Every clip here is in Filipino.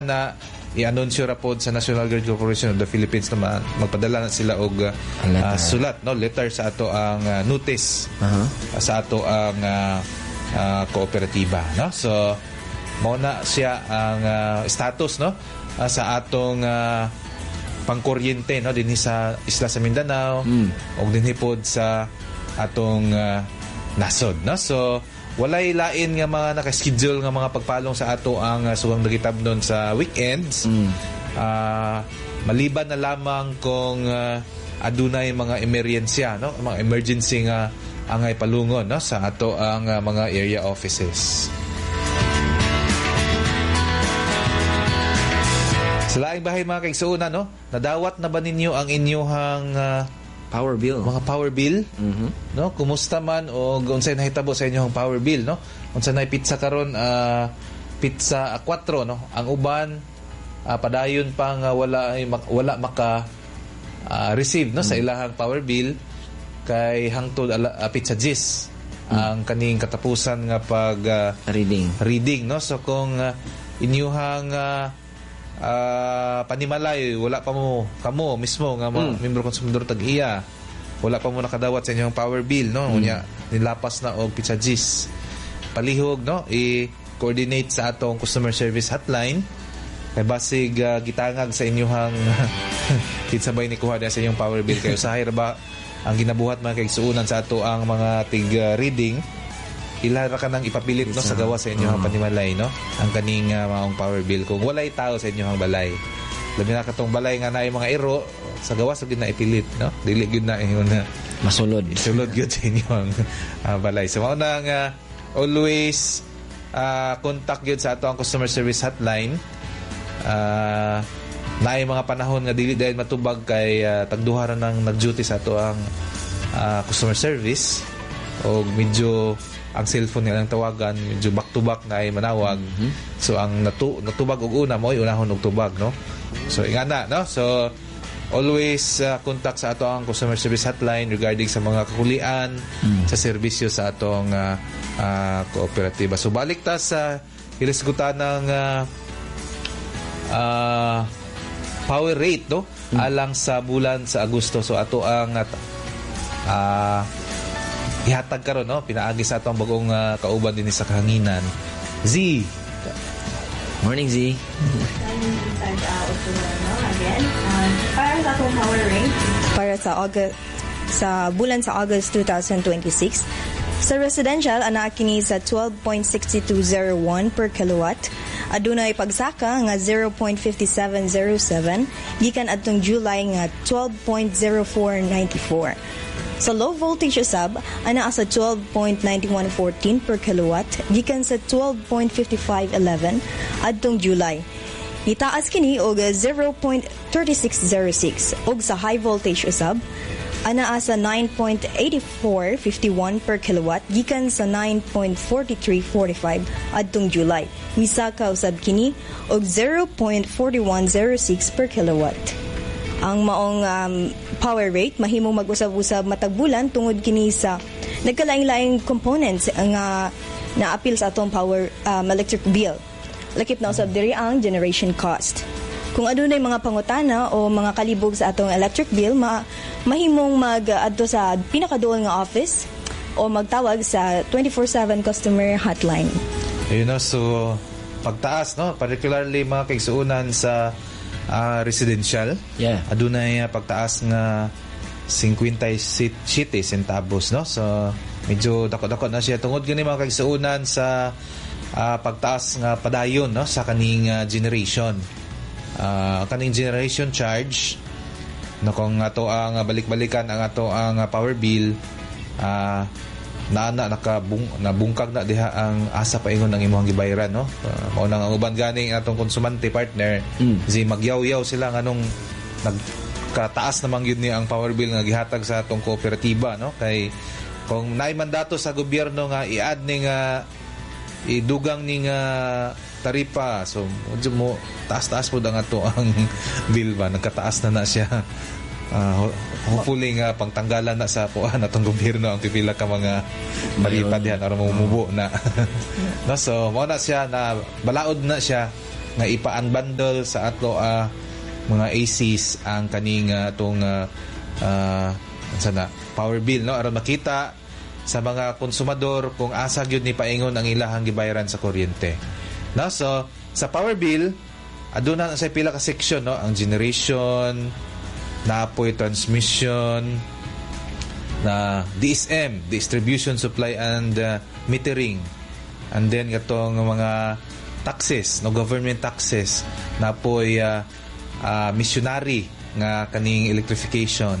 na i-anunsyo ra pod sa National Grid Corporation of the Philippines naman magpadala na sila og sulat, no, letter sa ato ang notice sa ato ang kooperatiba, no. So mao na siya ang status, no, sa atong pangkuryente, no, dinhi sa isla sa Mindanao ug dinhi pod sa atong nasod, no. So walay lain nga mga naka-schedule nga mga pagpalong sa ato ang suwang nagitabnon sa weekends. Maliban na lamang kung adunay mga emerhensya, no, mga emergency nga angay palungon, no, sa ato ang mga area offices. Sa laing bahay mga kaigsuuna, no, nadawat na ba ninyo ang inyong power bill? Mga power bill, no? Kumusta man o unsay nahitabo sa inyong power bill, no? Unsa nay pizza karon, pizza 4, no? Ang uban padayon pa nga wala maka receive, no, sa ilahang power bill kay hangtod pizza 10 ang kaning katapusan nga pag reading, no? So kung inyuhang panimalay wala pa mo kamo mismo nga membro konsumidor tag-iya, wala pa mo nakadawat sa inyong power bill, no, unya nilapas na og pizza gis, palihog, no, i-coordinate sa atong customer service hotline kay basig gitangag sa inyong kitsa bay ni kuha sa inyong power bill kayo usahay ra ba ang ginabuhat mga kaigsuunan sa ato ang mga tig reading, ilara ka nang ipapilit, no, sa gawa sa inyong panimalay, no, ang kaning maong power bill kung walay tao sa inyong balay. Labi na katong balay nga naay mga iro sa gawa sa gina ipilit, no, dili gyud na na masulod gyud sa inyong balay. So mao na nga always contact gyud sa ato ang customer service hotline. Naay mga panahon nga dili dahil matubag kay tagduha ra nang nag-duty sa ato ang customer service o medyo ang cellphone nilang tawagan medyo back to back na ay manawag. So ang natubag og una mo ay unahon og tubag, no. So ingana, no. So always contact sa ato ang customer service hotline regarding sa mga kakulian sa serbisyo sa atong kooperatiba. So balik ta sa hilisgutan ng power rate, no, alang sa bulan sa Agosto. So ato ang ihatag karon, no, pinaagi sa atong bagong kauban din sa kahanginan. Z. Morning, Z. Again, para sa atong power rate para sa bulan sa August 2026, sa residential ana kini sa 12.6201 per kilowatt. Adunay pagsaka nga 0.5707 gikan adtong July nga 12.0494. Sa low voltage usab ana sa 12.9114 per kilowatt gikan sa 12.5511 adtong July. Itaas kini og 0.3606 ug sa high voltage usab ana sa 9.8451 per kilowatt gikan sa 9.4345 adtong July. Misaka usab kini og 0.4106 per kilowatt. Ang maong power rate mahimong mag-usab-usab matag bulan tungod kini sa nagkalaing-laing components nga naapil sa atong power electric bill. Lakip na usab diri ang generation cost. Kung adunay mga pangutana o mga kalibog sa atong electric bill, mahimong mag-adto sa pinakaduol nga office o magtawag sa 24/7 customer hotline. Ayun na, so pagtaas, no, particularly mga kaigsuunan sa residential, adunay pagtaas nga 57 centavos, no. So medyo dako-dako na siya tungod gani mga kaigsuunan sa pagtaas nga padayon, no, sa kaning generation. Kaning generation charge, no, kung ato ang balik-balikan ang ato ang power bill, nabungkag na diha ang asa paingon ang imong gibayaran, no. Mao nang ang uban ganing atong konsumante partner, magyaw-yaw sila nganong nagkataas naman yun ni ang power bill nga gihatag sa atong kooperatiba, no. Kay kung naay mandato sa gobyerno nga i-add ning idugang ning taripa, so mo taas-taas po ang ato ang bill ba, nagkataas na siya. Hopefully nga pangtanggalan na sa puan atong gobyerno ang pipila ka mga malipad yan aron mamumubo na. No, so mo na siya na balaod na siya nga ipa-unbundle sa ato mga ACs ang kaning power bill, no, aron makita sa mga konsumador kung asa gyud ni paingon ang ilahang gibayaran sa kuryente. No, so sa power bill aduna sa pila ka section, no, ang generation, naapoy transmission, na DSM, distribution, supply and metering, and then katong mga taxes, no, government taxes, naapoy missionary nga kaning electrification.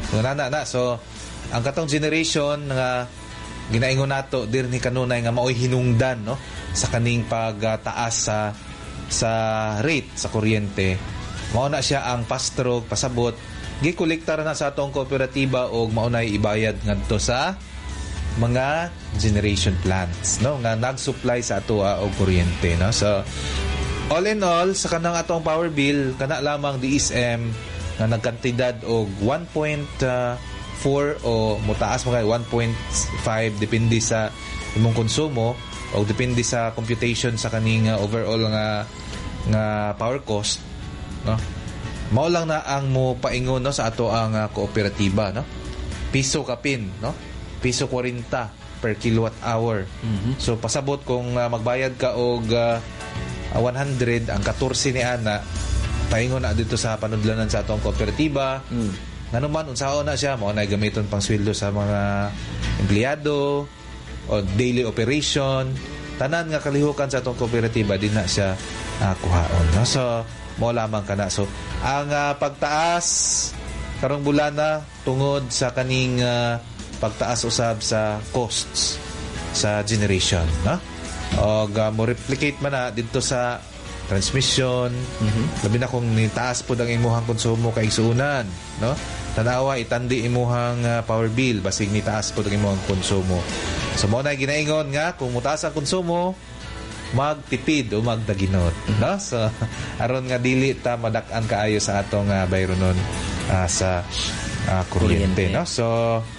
So ang katong generation nga ginaingon nato dir ni kanunay nga maoy hinungdan, no, sa kaning pagtaas sa rate sa kuryente, mao na siya ang pass-through, pasabot gikolektar na sa atong kooperatiba og maunay ibayad ngadto sa mga generation plants, no, nga nag-supply sa ato og kuryente, no. So all in all sa kanang atong power bill kana lamang DSM nga nagkantidad og 1.4 o mutaas mo kay 1.5 depende sa imong konsumo o depende sa computation sa kaning overall nga power cost, no. Mao lang na ang mo paingon, no, sa ato ang kooperatiba, no. Piso kapin, no, piso 40 per kilowatt hour. So pasabot kung magbayad ka og 100, ang 14 ni ana paingon na dito sa panudlanan sa atong kooperatiba. Nanuman unsaon na siya mao na gamiton pang sweldo sa mga empleyado o daily operation, tanan nga kalihukan sa atong kooperatiba din na siya kuhaon, no. So mo lamang kana. So ang pagtaas karong bulana tungod sa kaning pagtaas usab sa costs sa generation, no, og mo replicate man na dito sa transmission. Labi na kung nitaas po ang imuhang konsumo kay igsuunan, no, tanawa itandi imuhang power bill basig nitaas po ang imuhang konsumo. So mo na ginaingon nga kung mutaas ang konsumo magtipid o magdaginot, no. So aron nga dili ta madak-an kaayo sa atong bayronon sa kuryente, no. So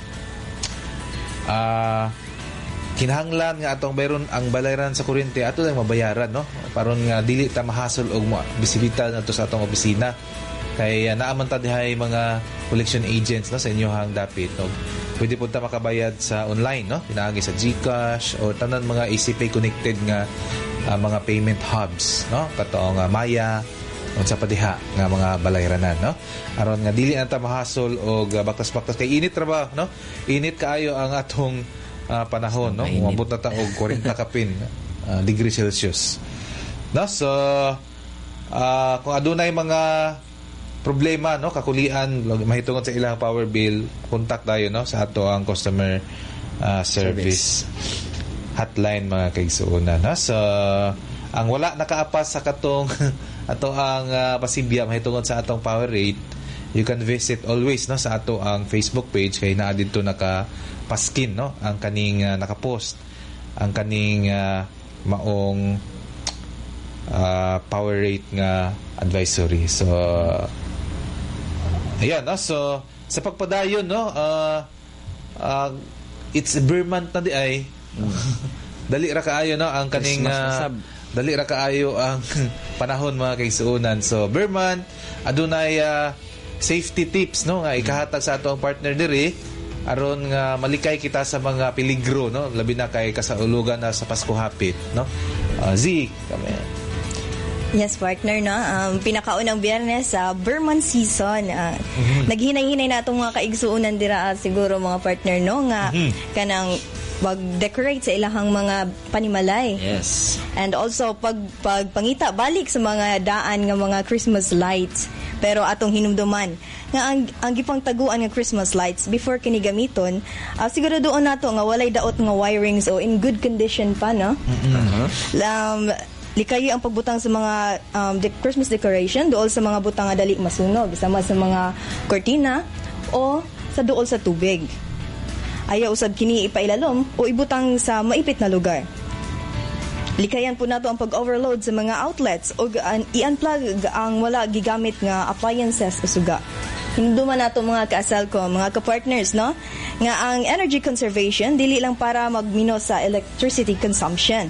kinahanglan nga atong bayron ang bayaran sa kuryente ato lang mabayaran, no, paron nga dili ta mahasol og bisibita nato sa atong opisina kay naaman ta dihay mga collection agents, no, sa inyohang dapit, no. Pwede po ta makabayad sa online, no, pinaagi sa GCash o tanan mga ACPay connected nga mga payment hubs, no, katong Maya unsa pa diha nga mga balayranan, no, aron nga dili na ta mahasol og baktas-baktas kay init ra ba, no, init kaayo ang atong panahon, no, umabot na ta og 40 kapin degree Celsius, no. So kung adunay mga problema, no, kakulian mahitungod sa ilang power bill, contact tayo, no, sa ato ang customer service hotline mga kaigsuonan, no. So ang wala nakaapas sa katong ato ang pasibya mahitungod sa atong power rate, you can visit always, no, sa ato ang Facebook page kay naa didto nakapaskin, no, ang kaning nakapost ang kaning maong power rate nga advisory. So ayan, no. So sa pagpadayon, no, it's bare month na di ay dali ra kaayo, no, ang kaning dali ra kaayo ang panahon mga kaigsuonan. So bare month adunay safety tips, no, nga ikahatag sa ato ang partner diri aron nga malikay kita sa mga peligro, no, labi na kay kasaulugan na sa Pasko hapit, no. Z kami. Yes, partner, no? Pinakaunang Biyernes sa Burman season. Naghinay-hinay na itong mga kaigsuunan dira siguro mga partner, no? Nga kanang pag-decorate sa ilahang mga panimalay. Yes. And also, pangita balik sa mga daan nga mga Christmas lights. Pero atong hinumduman nga ang gipang taguan nga Christmas lights before kini gamiton, siguro doon nato nga walay daot nga wirings o in good condition pa, no? Likayo ang pagbutang sa mga Christmas decoration dool sa mga butang nga dali masunog, sama sa mga kortina o sa duol sa tubig. Ayaw usab kini ipailalom o ibutang sa maipit na lugar. Likayan po nato ang pag-overload sa mga outlets o i-unplug ang wala gigamit nga appliances o suga. Hinduman nato mga kaasal ko, mga ka-partners, no? Nga ang energy conservation dili lang para magmino sa electricity consumption.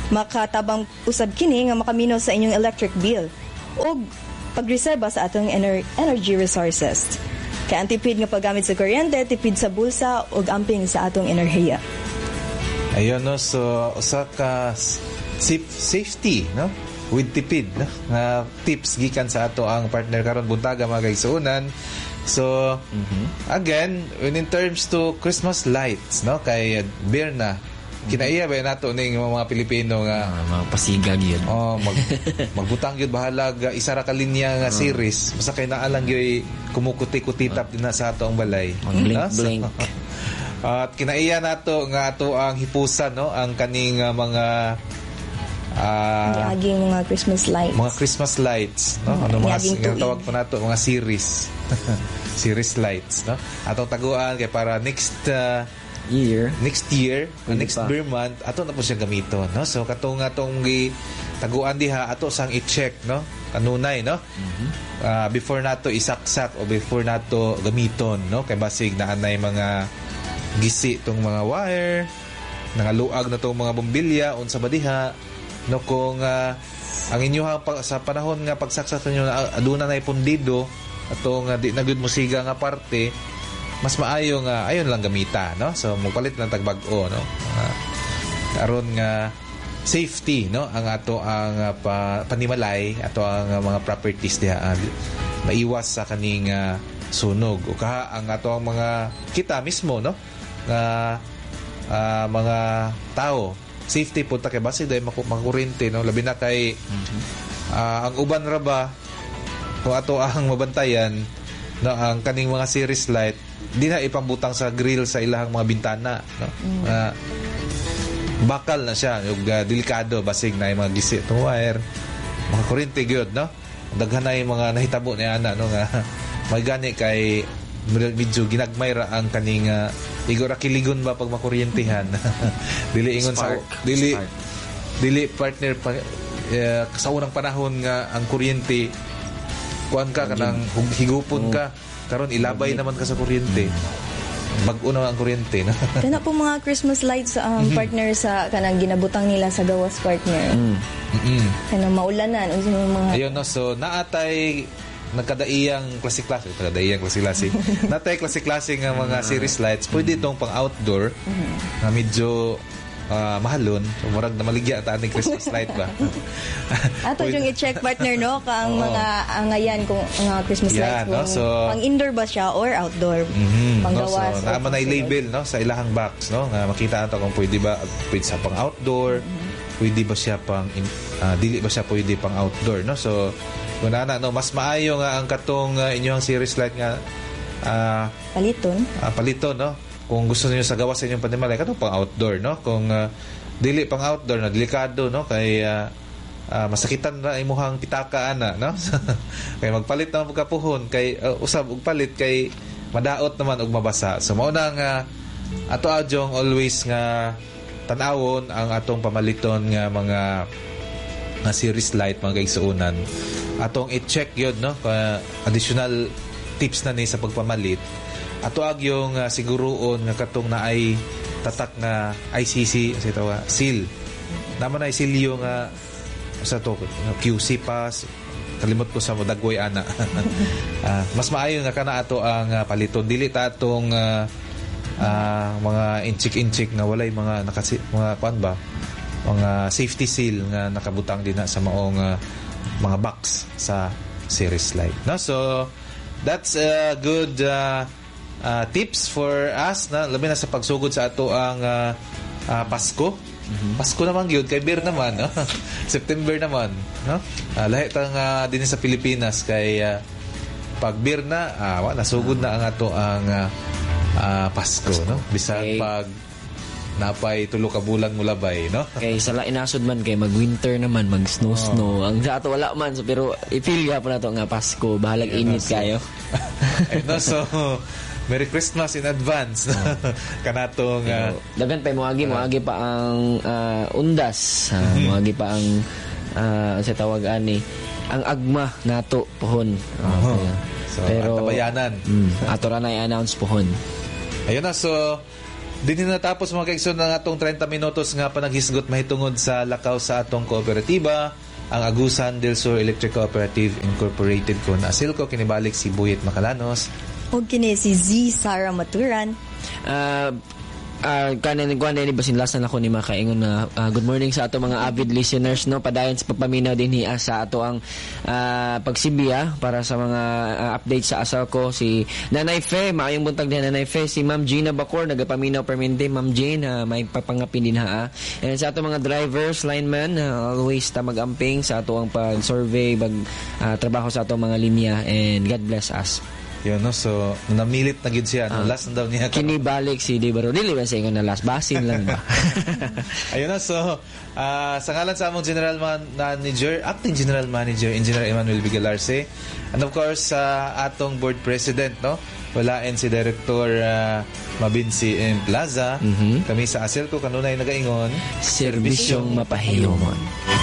makatabang usab kini nga makamino sa inyong electric bill ug pagreserba sa atong energy resources. Kaya ang tipid nga paggamit sa kuryente, tipid sa bulsa ug amping sa atong enerhiya. Ayun, no? So, usa ka safety, no? With tipid, no? Tips gikan sa ato ang partner karon buntaga mga kaigsuonan. So, again, in terms to Christmas lights, no? Kay Birna, kinaiya ba nato ning mga Pilipino nga mga pasigag yun. Magbutang yun bahalag isa ra ka linya nga series. Basta kay naa lang gyud kumukuti-kutitap din na sa ato ang balay. Blink. At kinaiya nato nga ato ang hipusan, no? Ang kaning mga Yaging mga Christmas lights. Mga Christmas lights, no? Ano mga tawag po nato, mga series. Series lights, no? Atong taguan kay para next year, next beer month, ato na po siya gamiton, no? So katong atong taguan diha ato sang i-check, no? Kanunay, no? Before nato isaksak o before nato gamiton, no? Kay basig na anay mga gisi tong mga wire, nangaluag na tong mga bombilya unsa ba diha, no? Kung ang inyo sa panahon nga pagsaksak ninyo aduna na pundido atong di na gud musiga nga parte, mas maayo nga ayon lang gamita, no? So magpalit lang tag bag-o, no? Karon nga safety, no? Ang ato ang panimalay ato ang mga properties diha maiwas sa kaning sunog o kaha ang ato ang mga kita mismo, no? Nga mga tao safety po ta kay base dahil makuryente, no? Labi na kay ang uban ra ba kung ato ang mabantayan, no, ang kaning mga series light di na ipambutang sa grill sa ilahang mga bintana, no? Bakal na siya yung delikado basig na yung mga gisi itong wire mga kuryente gyud, no? Daghan na yung mga nahitabo niya ana, no, nga may gani kay medyo ginagmay ra ang kaning igora kiligon ba pag makuryentehan. Dili ingon sa dili partner sa unang panahon nga ang kuryente kuan ka kanang higupon ka karon ilabay naman ka sa kuryente. Bag-o na ang kuryente, no? Kana po mga Christmas lights partner sa kanang ginabutang nila sa gawas partner. Kanang maulanan unsa mga ayun, no? So naatay nagkadaiyang klase-klase natay klase-klase nga mga series lights pwede itong pang outdoor na medyo mahalon, so murag na maligya ta ating Christmas light ba. Ato yung i-check partner, no, kang mga angayan kung mga Christmas lights, no? So pang indoor ba siya or outdoor, panggawas, no? So naman ay label, no, sa ilahang box, no, nga makita nato kung pwede ba pwede sa pang outdoor, pwede ba siya pang dili ba siya pwede pang outdoor, no? So kung no, mas maayo nga ang katong inyong series light nga paliton, no? Kung gusto niyo sa gawas sa inyong panimalay katong pang outdoor, no? Kung dili pang outdoor na delikado, no, kay masakitan na imuhang pitaka ana, no? Kay magpalit naman pagkapuhon kay usab og palit kay madaot naman og mabasa. So mao na nga ato adyong always nga tan-awon ang atong pamaliton nga mga series light mga kaigsuonan. Atong i-check yun, no? Additional tips na ni sa pagpamalit. Ato yung siguroon nga katong na ay tatak na ICC seal. Naman ay seal yung sa to QC pass. Kalimot ko sa dagway ana. Mas maayo nga kana ato ang paliton dili ta atong mga inchik-inchik nga walay mga mga kuan ba? Mga safety seal nga nakabutang din na sa maong mga box sa series light, no? So that's a good tips for us na labi na sa pagsugod sa ato ang Pasko. Pasko naman gyud kay beer naman, no? September naman, no? Lahi tang din sa Pilipinas kay pag beer na nasugod na ang ato ang Pasko, no? Bisan pag napay tulo ka bulan mo labay, no? Kay sa inasod man kay mag-winter naman, mag-snow. Ang sa ato wala man, so, pero i-feel ya po na to nga Pasko, bahalag init kayo. No, so Merry Christmas in advance. Kanatong dagan pa moagi pa ang undas, moagi pa ang sa tawag ani ang agma nato pohon. So pero tabayanan. Ato ra na i-announce pohon. Ayun na, so Din natapos mga kaigsoon ng atong 30 minutos nga panaghisgot mahitungod sa lakaw sa atong kooperatiba, ang Agusan del Sur Electric Cooperative Incorporated ko na Asilco, kinibalik si Buyet Macalanos. O kini si Z. Sara Maturan. Kanan ni basinlasan ako ni makaingon na good morning sa ato mga avid listeners, no, padayon sa pagpaminaw din sa ato ang pagsibiya para sa mga update sa Asilco. Si Nanay Fe, maayong buntag din Nanay Fe. Si Ma'am Gina Bacor nagapaminaw permente. Ma'am Jane, may papangapin din ha. And sa ato mga drivers, lineman, always ta magamping sa ato ang pag-survey, trabaho sa ato mga linya, and God bless us. Yun, no? So, namilit na gid siya. Last na daw niya. Kinibalik si Dibaro. Dili ba sa ingon na last? Basin lang ba? Ayun na. So, sa ngalan sa among Acting General Manager, Engineer Emmanuel Vigalarse, and of course, sa atong Board President, no? Walain si Director Mabinsi M. Plaza. Kami sa Asilco, kanunay nagaingon, Serbisyong mapahiyomon.